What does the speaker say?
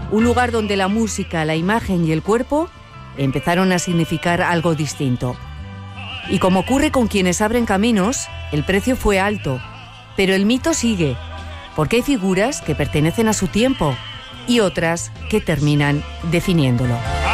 Un lugar donde la música, la imagen y el cuerpo empezaron a significar algo distinto. Y como ocurre con quienes abren caminos, el precio fue alto, pero el mito sigue, porque hay figuras que pertenecen a su tiempo y otras que terminan definiéndolo.